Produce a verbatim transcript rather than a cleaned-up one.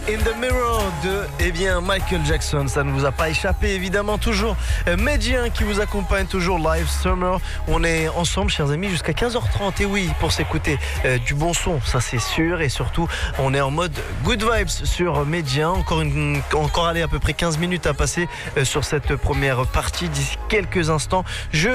In the Mirror de eh bien, Michael Jackson, ça ne vous a pas échappé évidemment, toujours euh, Medien qui vous accompagne, toujours live summer. On est ensemble chers amis jusqu'à quinze heures trente et oui, pour s'écouter euh, du bon son, ça c'est sûr, et surtout on est en mode good vibes sur Medien. Encore, une, encore allez, à peu près quinze minutes à passer euh, sur cette première partie. D'ici quelques instants, je